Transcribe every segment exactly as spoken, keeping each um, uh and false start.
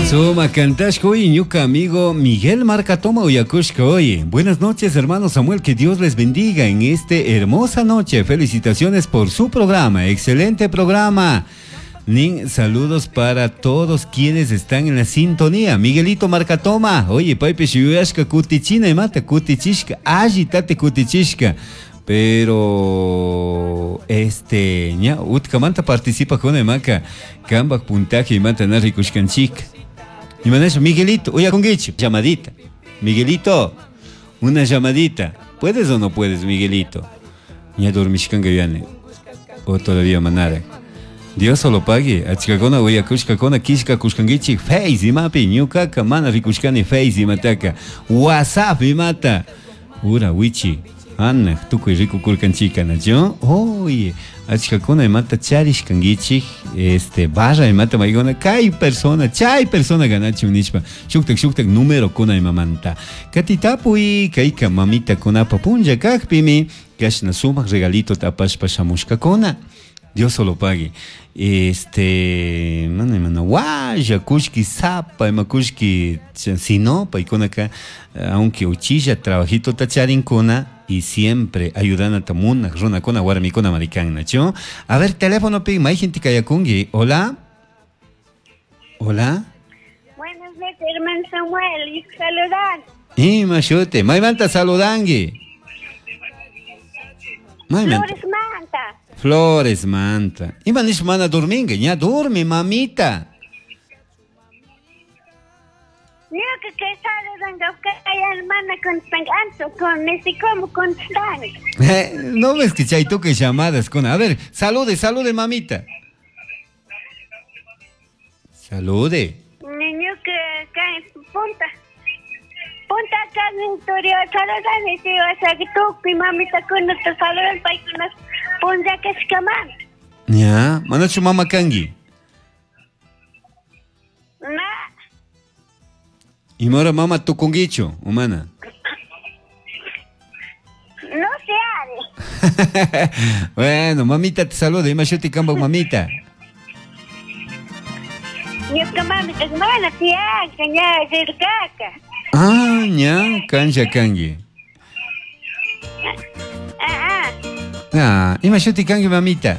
Suma Cantashko y ñuka amigo Miguel Marcatoma Uyakushko. Oye, buenas noches, hermano Samuel, que Dios les bendiga en esta hermosa noche. Felicitaciones por su programa, excelente programa. Nin, saludos para todos quienes están en la sintonía. Miguelito Marcatoma, oye, paipe shuyashka kutichina y mata kutichishka, agitate kutichishka. Pero este ña utkamanta participa con emaca cambak puntaje y mata na rikushkanchik. Y manejo Miguelito, oye con guicho, llamadita. Miguelito, una llamadita. ¿Puedes o no puedes, Miguelito? Ya dormishkanga yane. O todavía manara. Dios solo pague. Achkakona oye kushkakona kishka kushkangichik face y mapi ñukaka mana rikushkani face y mataka. WhatsApp y mata. Ura wichi. Ana, tukuy rico kulkanchika na yo. Oye, achkakuna mata charish kangichik, este barra mata maigona kai persona, chay persona ganachi unishpa. Shuktak shuktak número kuna mamanta. Katitapuy kaika mamita kunapa punja kakpimi, kashna sumak regalito tapashpa shamushka kona. Dios solo pague. Este, mana mana guaya, kushki sapa, makushki sino, paikona ka, aunque uchilla trabajito tacharin kona. Y siempre ayudan a Tamuna, Rona Kona, Guaramicona, Maricana, ¿no? A ver, teléfono, pig, hay gente que kungi. Hola. Hola. Buenas noches, hermano Samuel, y saludan. Y machute, mai manta saludangi. Flores manta. Flores manta. Y manish mana dormingue, ya duerme, mamita. No, que que saludan, que hay hermana con sanganzo, con ese como con stan. No ves que chay toque llamadas con. A ver, salude, salude, mamita. Salude. Niño que cae punta. Punta acá en interior, saludan y te vas a que tú, mi mamita con nuestro saludan para que nos punta que es camán. Ya, manacho mama kangi. No. Y mora mama tu conguicho, humana. No se hable. Bueno, mamita te saluda, y machuti camba mamita. Yo que mamita, hermana, tía, caña, del caca. Ah, ya, canja kangi. Ah, ah. Ah, y machuti kangi mamita.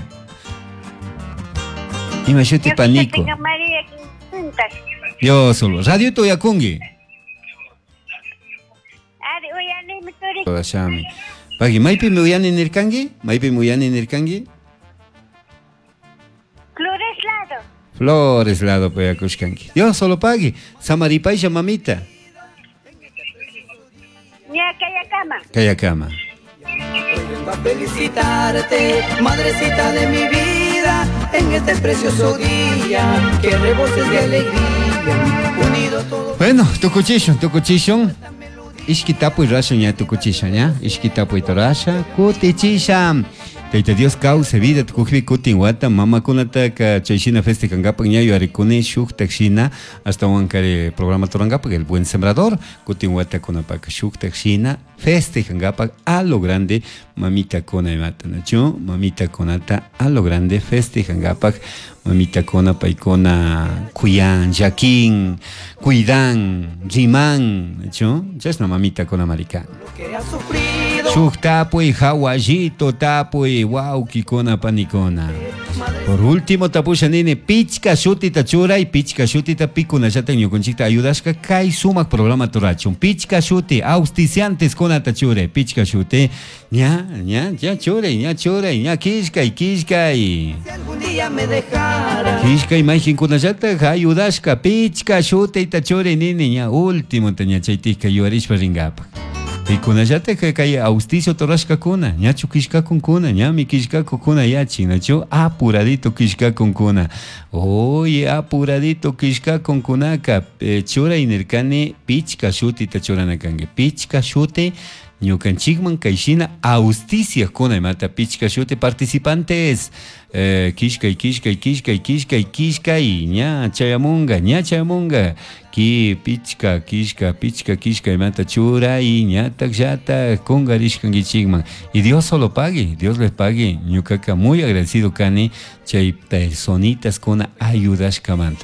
Y machuti panico. Yo que María juntas. Yo solo. Radio to yakungi. Ari, oye, no me estoy. Ashami. Pagi, maipi muyani nirkangi? Maipi muyani nirkangi? Flores lado. Flores lado para kushkangi. Yo solo pagi. Samaripaisha mamita. Ya calla cama. Calla cama. Vengo a felicitarte, madrecita de mi vida, en este precioso día, que reboses de alegría, unido todo. Bueno, tu cuchillo, tu cuchillo. Ishkitapu y rasha ya tu cuchillo, ya. Ishkitapu y torasha, cutichisha. Teite Dios cause vida, tu kujibi kutin wata, mama kunata ka chaishina festi kangapa ñayo arikune shuk takshina, hasta wankare programa torangapa, el buen sembrador, kutin wata kunapaka shuk takshina, festi kangapa a lo grande, mamita kona mata nacho, mamita konata a lo grande, festi kangapa, mamita kona paikona, kuyan, jaquín, cuidan, riman, nacho, ya es una mamita kona maricana. Shuk tapu y hawajito tapu y wow kikona panikona. Por último tapusha nene pichka shuti tachura y pichka shuti tapikuna ya tengo conchita ayudashka kai sumak programa torachun pichka shuti auspiciantes con tachure pichka shuti ña ña ya chure ña chure ña kishka y kishka y algún día me dejara kishka y maijin kuna ya te ayudashka pichka shuti tachure nene ña último teña chaitika yuarishpa ringapa. Y kuna yate que cae austicio torashka kuna, ñachu kishka con kuna, ñami kishka con kuna yachi, nacho apuradito kishka con kuna. Oye, apuradito kishka con kunaka, chura inerkane pichka shuti tachurana kange, pichka shuti ñukanchikman kaishina austicia kuna mata pichka shuti participantes. Eh, kishka y kishka y kishka y kishka y kishka y ña chayamunga, ña chayamunga. Ki pichka, kishka, pichka, kishka y mata chura y ña takshata kongarishkan gichigman. Y Dios solo pague, Dios les pague. Ñukaka muy agradecido kani chay personitas con ayudas kamanta.